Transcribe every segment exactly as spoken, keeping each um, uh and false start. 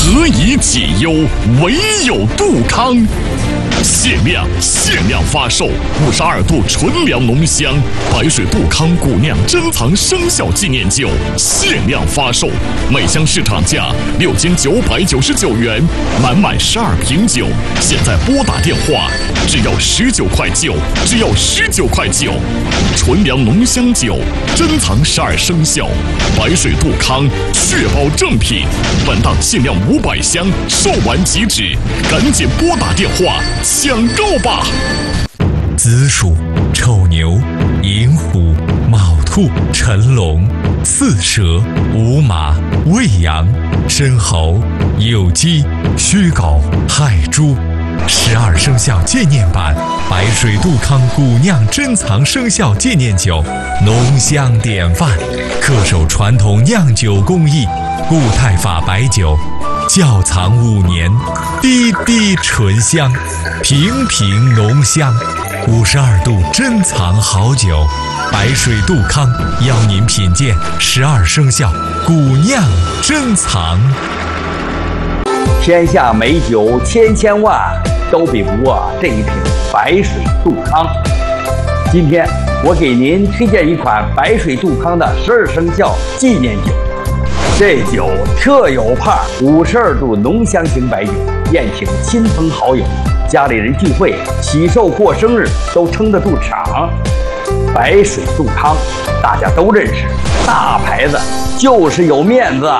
何以解忧，唯有杜康。限量限量发售五十二度纯粮浓香白水杜康古酿珍藏生肖纪念酒，限量发售，每箱市场价六千九百九十九元，满满十二瓶酒，现在拨打电话，只要十九块九，只要十九块九。纯粮浓香酒，珍藏十二生肖，白水杜康，确保正品。本档限量五百箱，售完即止，赶紧拨打电话抢购吧！ 子鼠、丑牛、寅虎、卯兔、辰龙、巳蛇、午马、未羊、申猴、酉鸡、戌狗、亥猪。十二生肖纪念版白水杜康古酿珍藏生肖纪念酒，浓香典范，恪守传统酿酒工艺，固态法白酒，窖藏五年，滴滴醇香，瓶瓶浓香。五十二度珍藏好酒，白水杜康邀您品鉴十二生肖古酿珍藏。 天下美酒千千万，都比不过这一瓶白水杜康。今天我给您推荐一款白水杜康的十二生肖纪念酒。这酒特有派，五十二度浓香型白酒，宴请亲朋好友，家里人聚会、喜寿过生日都撑得住场。白水杜康大家都认识，大牌子就是有面子。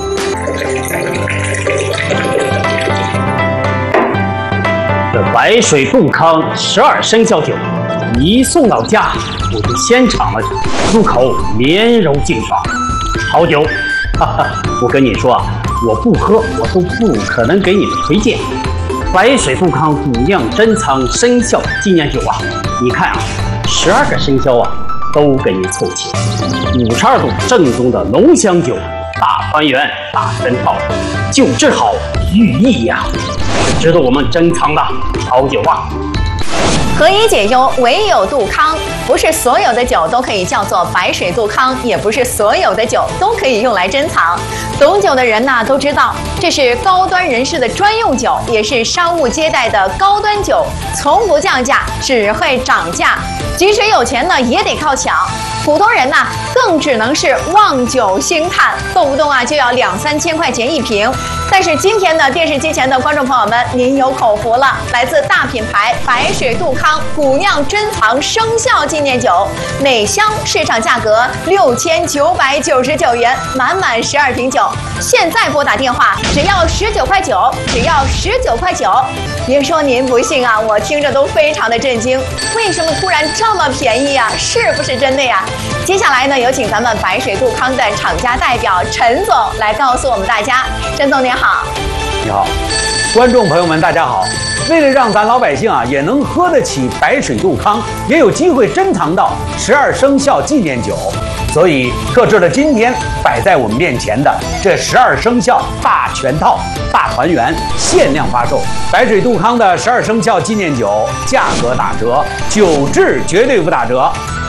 这白水杜康十二生肖酒一送到家，我就先尝了尝，入口绵柔劲爽，好酒。哈哈，我跟你说啊，我不喝我都不可能给你们推荐。白水杜康古酿珍藏生肖纪念酒啊，你看啊，十二个生肖啊都给你凑齐，五十二度正宗的浓香酒，大团圆大珍宝，酒质好寓意呀、啊，是值得我们珍藏的好酒啊。 何以解忧，唯有杜康。不是所有的酒都可以叫做白水杜康，也不是所有的酒都可以用来珍藏。懂酒的人呢都知道，这是高端人士的专用酒，也是商务接待的高端酒，从不降价，只会涨价。即使有钱呢，也得靠抢。普通人呢，更只能是望酒兴叹，动不动啊就要两三千块钱一瓶。但是今天呢，电视机前的观众朋友们，您有口福了，来自大品牌白水杜康古酿珍藏生肖纪念酒，每箱市场价格六千九百九十九元，满满十二瓶酒。现在拨打电话，只要十九块九，只要十九块九。别说您不信啊，我听着都非常的震惊，为什么突然这么便宜啊？是不是真的呀？接下来呢，有请咱们白水杜康的厂家代表陈总来告诉我们大家。陈总您好。 你好，观众朋友们大家好。为了让咱老百姓啊也能喝得起白水杜康，也有机会珍藏到十二生肖纪念酒，所以特制了今天摆在我们面前的这十二生肖大全套大团圆限量发售。白水杜康的十二生肖纪念酒价格打折，酒质绝对不打折。